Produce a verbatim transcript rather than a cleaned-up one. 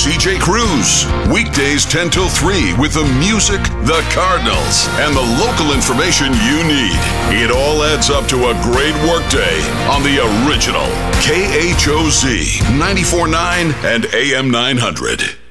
C J Cruz. Weekdays ten till three with the music, the Cardinals, and the local information you need. It all adds up to a great workday on the original K H O Z ninety-four point nine and A M nine hundred.